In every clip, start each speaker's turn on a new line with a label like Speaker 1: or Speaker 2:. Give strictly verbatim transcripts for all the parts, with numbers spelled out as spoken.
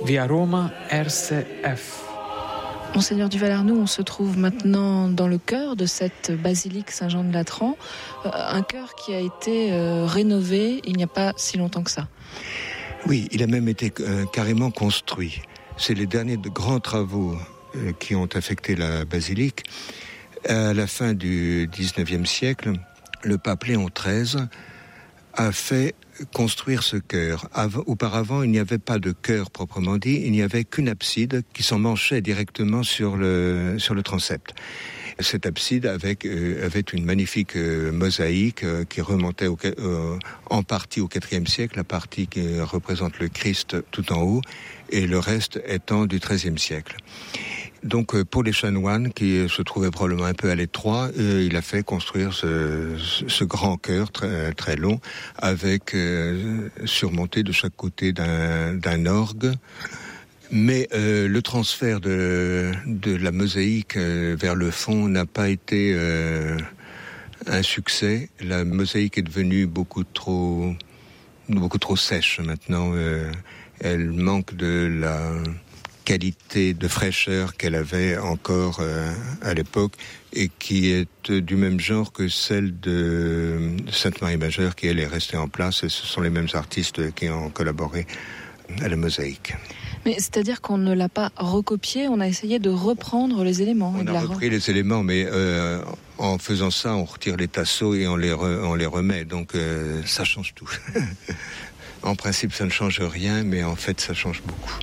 Speaker 1: via Roma R C F.
Speaker 2: Monseigneur Duval-Arnoux, on se trouve maintenant dans le cœur de cette basilique Saint-Jean-de-Latran, euh, un cœur qui a été euh, rénové il n'y a pas si longtemps que ça.
Speaker 3: Oui, il a même été euh, carrément construit. C'est les derniers de grands travaux euh, qui ont affecté la basilique. À la fin du dix-neuvième siècle, le pape Léon treize a fait construire ce chœur. Av- auparavant, il n'y avait pas de chœur proprement dit, il n'y avait qu'une abside qui s'emmanchait directement sur le, sur le transept. Cette abside avec, euh, avait une magnifique euh, mosaïque euh, qui remontait au, euh, en partie au quatrième siècle, la partie qui représente le Christ tout en haut, et le reste étant du treizième siècle. Donc pour les chanoines qui se trouvaient probablement un peu à l'étroit, euh, il a fait construire ce, ce grand chœur très, très long, avec euh, surmonté de chaque côté d'un, d'un orgue. Mais euh, le transfert de, de la mosaïque euh, vers le fond n'a pas été euh, un succès. La mosaïque est devenue beaucoup trop, beaucoup trop sèche maintenant. Euh, elle manque de la qualité de fraîcheur qu'elle avait encore euh, à l'époque et qui est du même genre que celle de Sainte-Marie-Majeure qui elle est restée en place et ce sont les mêmes artistes qui ont collaboré à la mosaïque.
Speaker 2: Mais c'est-à-dire qu'on ne l'a pas recopié, on a essayé de reprendre les éléments.
Speaker 3: On
Speaker 2: et de
Speaker 3: a
Speaker 2: la
Speaker 3: repris
Speaker 2: re...
Speaker 3: les éléments mais euh, en faisant ça on retire les tasseaux et on les, re, on les remet donc euh, ça change tout. En principe ça ne change rien mais en fait ça change beaucoup.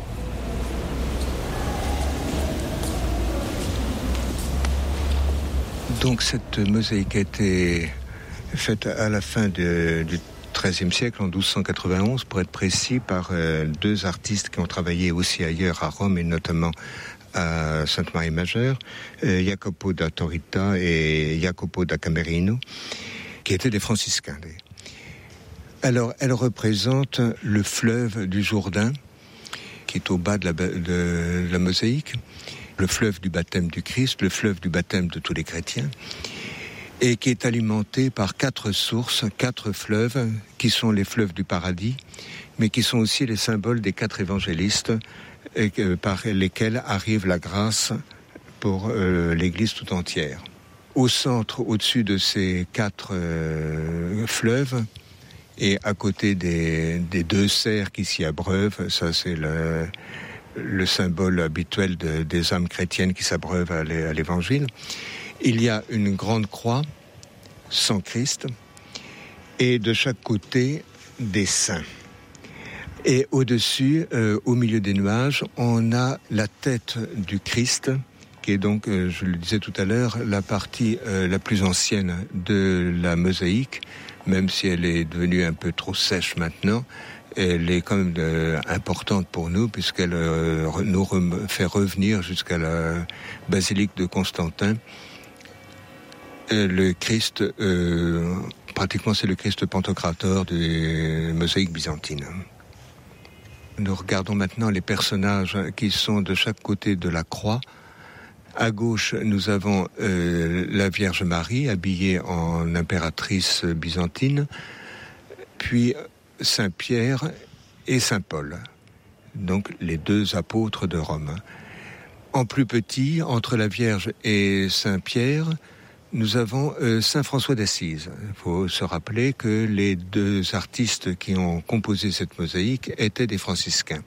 Speaker 3: Donc cette mosaïque a été faite à la fin de, du treizième siècle, en douze cent quatre-vingt-onze, pour être précis, par euh, deux artistes qui ont travaillé aussi ailleurs à Rome et notamment à Sainte-Marie-Majeure, euh, Jacopo da Torita et Jacopo da Camerino, qui étaient des franciscains. Alors, elle représente le fleuve du Jourdain, qui est au bas de la, de la mosaïque, le fleuve du baptême du Christ, le fleuve du baptême de tous les chrétiens, et qui est alimenté par quatre sources, quatre fleuves, qui sont les fleuves du paradis, mais qui sont aussi les symboles des quatre évangélistes, et que, par lesquels arrive la grâce pour euh, l'Église tout entière. Au centre, au-dessus de ces quatre euh, fleuves, et à côté des, des deux cerfs qui s'y abreuvent, ça c'est le... le symbole habituel de, des âmes chrétiennes qui s'abreuvent à l'évangile. Il y a une grande croix sans Christ et de chaque côté des saints. Et au-dessus, euh, au milieu des nuages, on a la tête du Christ, qui est donc, euh, je le disais tout à l'heure, la partie euh, la plus ancienne de la mosaïque, même si elle est devenue un peu trop sèche maintenant. Elle est quand même euh, importante pour nous puisqu'elle euh, nous re- fait revenir jusqu'à la basilique de Constantin. Euh, le Christ, euh, pratiquement c'est le Christ pantocrator des mosaïques byzantines. Nous regardons maintenant les personnages qui sont de chaque côté de la croix. À gauche, nous avons euh, la Vierge Marie habillée en impératrice byzantine, puis Saint-Pierre et Saint-Paul, donc les deux apôtres de Rome. En plus petit, entre la Vierge et Saint-Pierre, nous avons euh, Saint-François d'Assise. Il faut se rappeler que les deux artistes qui ont composé cette mosaïque étaient des franciscains.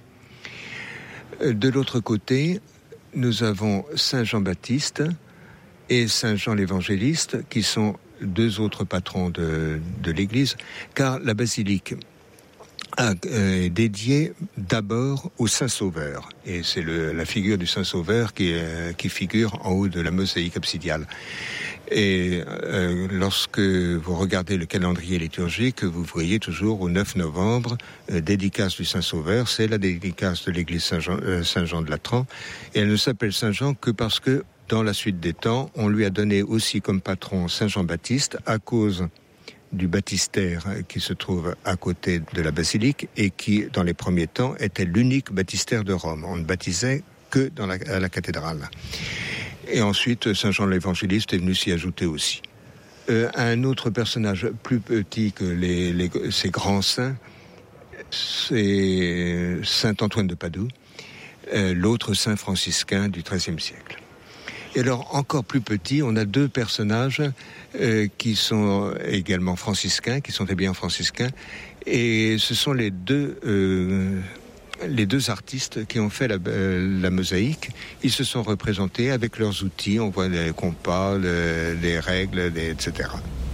Speaker 3: De l'autre côté, nous avons Saint Jean-Baptiste et Saint Jean l'Évangéliste, qui sont deux autres patrons de, de l'Église, car la basilique est dédiée d'abord au Saint-Sauveur. Et c'est le, la figure du Saint-Sauveur qui, euh, qui figure en haut de la mosaïque absidiale. Et euh, lorsque vous regardez le calendrier liturgique, vous voyez toujours au neuf novembre, euh, dédicace du Saint-Sauveur, c'est la dédicace de l'église Saint-Jean, euh, Saint-Jean de Latran. Et elle ne s'appelle Saint-Jean que parce que, dans la suite des temps, on lui a donné aussi comme patron Saint-Jean-Baptiste à cause du baptistère qui se trouve à côté de la basilique et qui, dans les premiers temps, était l'unique baptistère de Rome. On ne baptisait que dans la, à la cathédrale. Et ensuite, Saint Jean l'Évangéliste est venu s'y ajouter aussi. Euh, un autre personnage plus petit que les, les, ces grands saints, c'est saint Antoine de Padoue, euh, l'autre saint franciscain du treizième siècle. Et alors, encore plus petit, on a deux personnages euh, qui sont également franciscains, qui sont eh bien franciscains, et ce sont les deux... Euh, les deux artistes qui ont fait la, euh, la mosaïque. Ils se sont représentés avec leurs outils, on voit les compas, le, les règles, les, et cetera.